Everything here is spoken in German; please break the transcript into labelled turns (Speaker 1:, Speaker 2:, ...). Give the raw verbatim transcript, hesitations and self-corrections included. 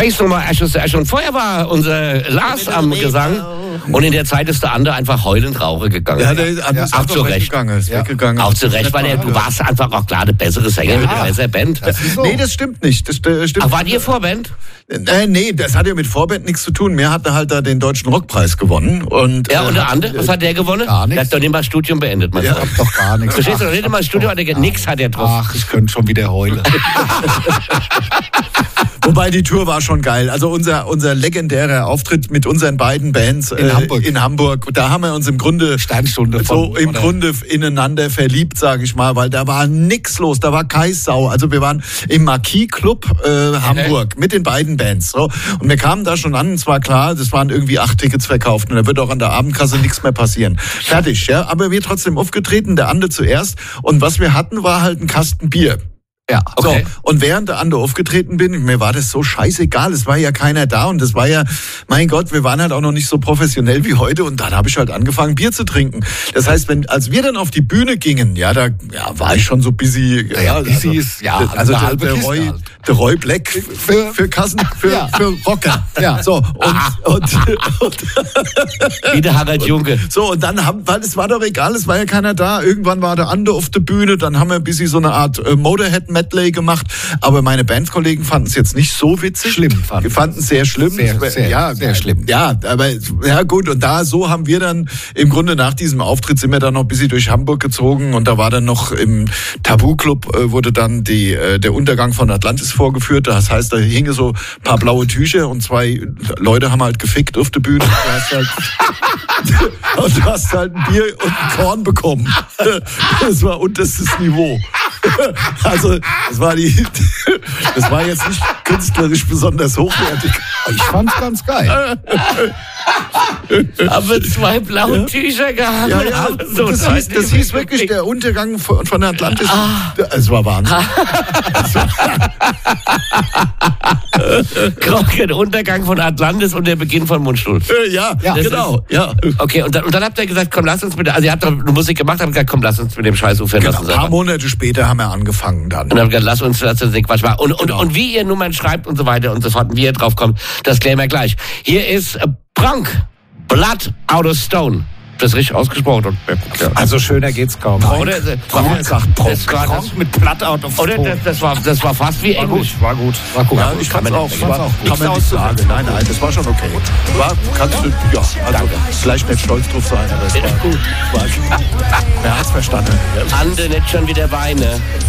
Speaker 1: Weiß noch mal, schon, schon vorher war unser Lars am Gesang und in der Zeit ist der andere einfach heulend Rauche gegangen.
Speaker 2: Ja, der ist, ja,
Speaker 1: auch zu Recht.
Speaker 2: Weggegangen, ist
Speaker 1: ja.
Speaker 2: weggegangen.
Speaker 1: Auch zu Recht, weil er, du warst einfach auch klar der bessere Sänger ja. mit der besseren Band.
Speaker 2: Das so. Nee, das stimmt nicht. Das stimmt.
Speaker 1: Ach, wart ihr Vorband?
Speaker 2: Äh, nee, das hat ja mit Vorband nichts zu tun. Mir hat er halt da den Deutschen Rockpreis gewonnen. Und,
Speaker 1: ja, und der
Speaker 2: äh,
Speaker 1: andere, was hat der gewonnen?
Speaker 3: Gar nichts.
Speaker 1: Der hat doch nicht mal das Studium beendet, mein
Speaker 3: ja,
Speaker 1: Freund.
Speaker 3: doch gar nichts.
Speaker 1: Verstehst du doch nicht mal das Studium, hat er nichts hat er drauf.
Speaker 3: Ach, ich könnte schon wieder heulen.
Speaker 2: Wobei die Tour war schon geil. Also unser unser legendärer Auftritt mit unseren beiden Bands
Speaker 3: in, äh, Hamburg.
Speaker 2: in Hamburg. Da haben wir uns im Grunde
Speaker 3: Steinstunde
Speaker 2: so
Speaker 3: von,
Speaker 2: im
Speaker 3: oder?
Speaker 2: Grunde ineinander verliebt, sage ich mal, weil da war nix los, da war keine Sau. Also wir waren im Marquis Club äh, Hamburg mit den beiden Bands. So. Und wir kamen da schon an, es war klar, das waren irgendwie acht Tickets verkauft und da wird auch an der Abendkasse nichts mehr passieren. Fertig, ja. Aber wir trotzdem aufgetreten, der Ande zuerst. Und was wir hatten, war halt ein Kasten Bier.
Speaker 3: Ja,
Speaker 2: okay. So, und während der Ande aufgetreten bin, mir war das so scheißegal, es war ja keiner da und das war ja, mein Gott, wir waren halt auch noch nicht so professionell wie heute und dann habe ich halt angefangen, Bier zu trinken. Das heißt, wenn, als wir dann auf die Bühne gingen, ja, da ja, war ich schon so busy.
Speaker 3: Ja, ja busy
Speaker 2: also,
Speaker 3: ist, ja,
Speaker 2: also der, der, Roy, halt. der Roy Black für, für Kassen, für, ja. für Rocker.
Speaker 3: Ja.
Speaker 2: So, und, und, und
Speaker 1: wie der Harald Junke.
Speaker 2: So, und dann haben, weil es war doch egal, es war ja keiner da, irgendwann war der Ande auf der Bühne, dann haben wir ein bisschen so eine Art äh, Motorhead Medley gemacht, aber meine Bandkollegen fanden es jetzt nicht so witzig.
Speaker 3: Schlimm fanden.
Speaker 2: Die fanden es sehr schlimm.
Speaker 3: Sehr, sehr,
Speaker 2: ja,
Speaker 3: sehr schlimm.
Speaker 2: Ja, aber ja gut, und da so haben wir dann im Grunde nach diesem Auftritt sind wir dann noch ein bisschen durch Hamburg gezogen und da war dann noch im Tabu-Club äh, wurde dann die, äh, der Untergang von Atlantis vorgeführt. Das heißt, da hingen so ein paar blaue Tücher und zwei Leute haben halt gefickt auf der Bühne. Du hast halt, und du hast halt ein Bier und ein Korn bekommen. Das war unterstes Niveau. Also, das war die, das war jetzt nicht künstlerisch besonders hochwertig.
Speaker 3: Ich fand's ganz geil.
Speaker 1: Aber zwei blaue ja. Tücher gehabt.
Speaker 2: Ja, ja, so das, hieß, das hieß wirklich der Untergang von, von Atlantis. Ah. Es war Wahnsinn.
Speaker 1: Der Untergang von Atlantis und der Beginn von Mundstuhl.
Speaker 2: Ja, ja genau.
Speaker 1: Ist, ja. Okay, und dann, und dann habt ihr gesagt, komm, lass uns mit, also ihr habt doch Musik gemacht, habt gesagt, komm, lass uns mit dem Scheiß aufhören.
Speaker 2: Genau, ein paar Monate später haben wir angefangen dann.
Speaker 1: Und dann habt ihr gesagt, lass uns, lass uns den Quatsch machen. Und, und, genau. und wie ihr Nummern schreibt und so weiter und so fort, und wie ihr drauf kommt, das klären wir gleich. Hier ist Bronk, Blood Out of Stone. Das ist richtig ausgesprochen.
Speaker 3: Ja. Also schöner geht's kaum.
Speaker 1: Oder?
Speaker 3: Bronk sagt Bronk. Bronk mit Blood Out of Stone.
Speaker 1: Oder? Das, das, war, das war fast wie Englisch.
Speaker 3: War gut, war gut.
Speaker 2: Ja, ich fand's auch. Kann man nicht sagen. Nein, nein, das war schon okay. War, kannst du, ja, also Danke. Vielleicht nicht stolz drauf sein, aber es war gut. War, er hat's verstanden.
Speaker 1: Ande nicht schon wieder Weine.